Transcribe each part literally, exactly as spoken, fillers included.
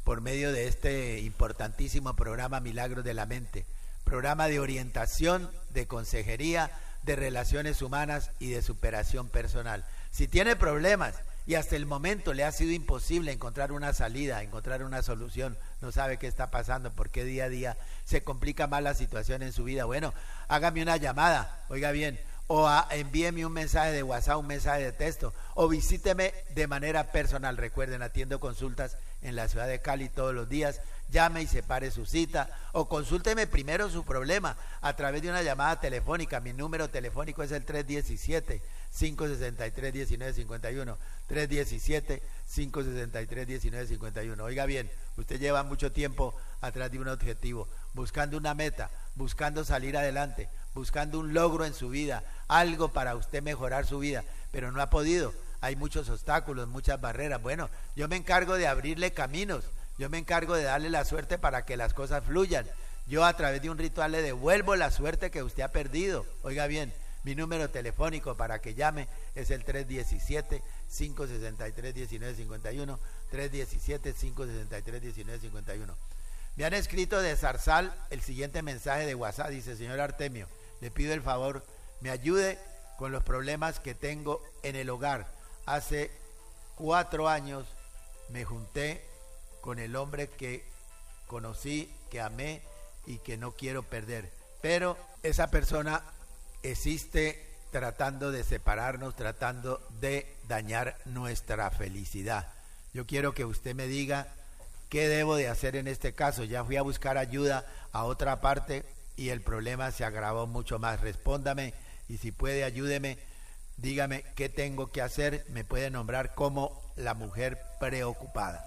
por medio de este importantísimo programa Milagros de la Mente, programa de orientación, de consejería, de relaciones humanas y de superación personal. Si tiene problemas y hasta el momento le ha sido imposible encontrar una salida, encontrar una solución, no sabe qué está pasando, por qué día a día se complica más la situación en su vida, bueno, hágame una llamada, oiga bien, o a, envíeme un mensaje de WhatsApp, un mensaje de texto, o visíteme de manera personal. Recuerden, atiendo consultas en la ciudad de Cali todos los días. Llame y separe su cita, o consúlteme primero su problema a través de una llamada telefónica. Mi número telefónico es el tres diecisiete, cinco sesenta y tres, diecinueve cincuenta y uno, tres diecisiete, cinco sesenta y tres, diecinueve cincuenta y uno. Oiga bien, usted lleva mucho tiempo atrás de un objetivo, buscando una meta, buscando salir adelante, buscando un logro en su vida, algo para usted mejorar su vida, pero no ha podido. Hay muchos obstáculos, muchas barreras. Bueno, yo me encargo de abrirle caminos, yo me encargo de darle la suerte para que las cosas fluyan. Yo a través de un ritual le devuelvo la suerte que usted ha perdido. Oiga bien, mi número telefónico para que llame es el tres diecisiete, cinco sesenta y tres, diecinueve cincuenta y uno, tres diecisiete, cinco sesenta y tres, diecinueve cincuenta y uno. Me han escrito de Zarzal el siguiente mensaje de WhatsApp, dice: señor Artemio, le pido el favor, me ayude con los problemas que tengo en el hogar. Hace cuatro años me junté con el hombre que conocí, que amé y que no quiero perder, pero esa persona existe tratando de separarnos, tratando de dañar nuestra felicidad. Yo quiero que usted me diga qué debo de hacer en este caso. Ya fui a buscar ayuda a otra parte y el problema se agravó mucho más. Respóndame y si puede ayúdeme, dígame qué tengo que hacer. Me puede nombrar como la mujer preocupada.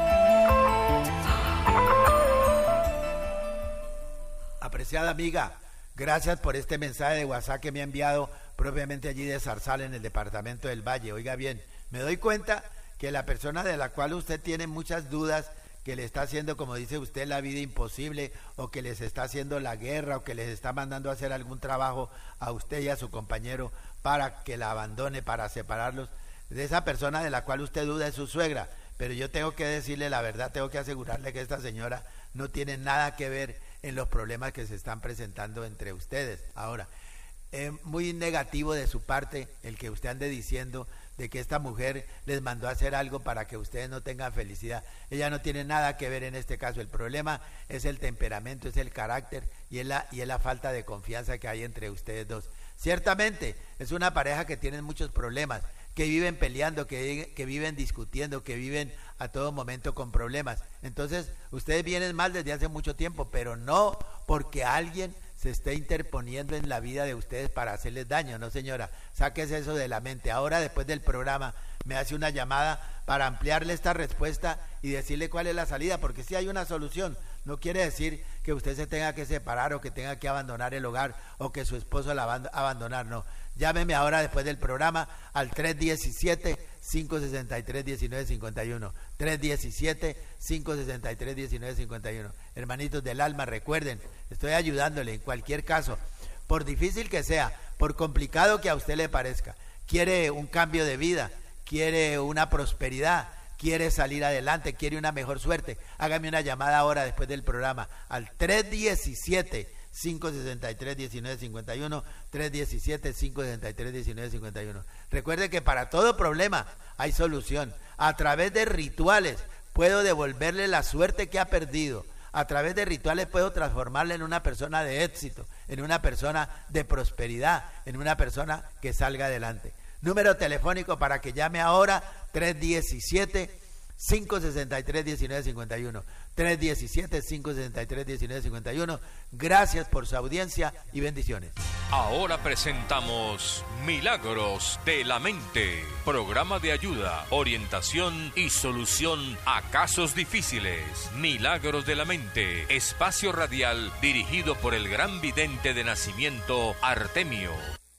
Apreciada amiga, gracias por este mensaje de WhatsApp que me ha enviado propiamente allí de Zarzal, en el departamento del Valle. Oiga bien, me doy cuenta que la persona de la cual usted tiene muchas dudas, que le está haciendo, como dice usted, la vida imposible, o que les está haciendo la guerra, o que les está mandando a hacer algún trabajo a usted y a su compañero para que la abandone, para separarlos, de esa persona de la cual usted duda es su suegra. Pero yo tengo que decirle la verdad, tengo que asegurarle que esta señora no tiene nada que ver en los problemas que se están presentando entre ustedes. Ahora, es muy negativo de su parte el que usted ande diciendo de que esta mujer les mandó a hacer algo para que ustedes no tengan felicidad. Ella no tiene nada que ver en este caso. El problema es el temperamento, es el carácter y es la, y es la falta de confianza que hay entre ustedes dos. Ciertamente es una pareja que tiene muchos problemas, que viven peleando, que, que viven discutiendo, que viven a todo momento con problemas. Entonces ustedes vienen mal desde hace mucho tiempo, pero no porque alguien se esté interponiendo en la vida de ustedes para hacerles daño. No, señora, sáquese eso de la mente. Ahora, después del programa, me hace una llamada para ampliarle esta respuesta y decirle cuál es la salida, porque sí hay una solución. No quiere decir que usted se tenga que separar o que tenga que abandonar el hogar o que su esposo la va a abandonar, no. Llámeme ahora después del programa al tres diecisiete, cinco sesenta y tres, diecinueve cincuenta y uno, tres diecisiete, cinco sesenta y tres, diecinueve cincuenta y uno. Hermanitos del alma, recuerden, estoy ayudándole en cualquier caso, por difícil que sea, por complicado que a usted le parezca. Quiere un cambio de vida, quiere una prosperidad, quiere salir adelante, quiere una mejor suerte, hágame una llamada ahora después del programa al tres diecisiete, cinco sesenta y tres, diecinueve cincuenta y uno, tres diecisiete, cinco sesenta y tres, diecinueve cincuenta y uno. Recuerde que para todo problema hay solución. A través de rituales puedo devolverle la suerte que ha perdido. A través de rituales puedo transformarle en una persona de éxito, en una persona de prosperidad, en una persona que salga adelante. Número telefónico para que llame ahora, tres diecisiete, cinco sesenta y tres, diecinueve cincuenta y uno, tres diecisiete, cinco sesenta y tres, diecinueve cincuenta y uno. Gracias por su audiencia y bendiciones. Ahora presentamos Milagros de la Mente, programa de ayuda, orientación y solución a casos difíciles. Milagros de la Mente, espacio radial dirigido por el gran vidente de nacimiento Artemio.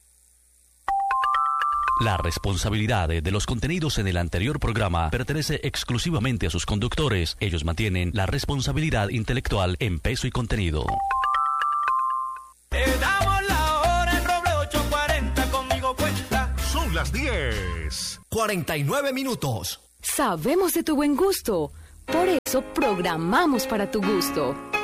La responsabilidad de los contenidos en el anterior programa pertenece exclusivamente a sus conductores. Ellos mantienen la responsabilidad intelectual en peso y contenido. Te damos la hora en Roble ocho cuarenta, conmigo cuenta. Son las diez. cuarenta y nueve minutos. Sabemos de tu buen gusto. Por eso programamos para tu gusto.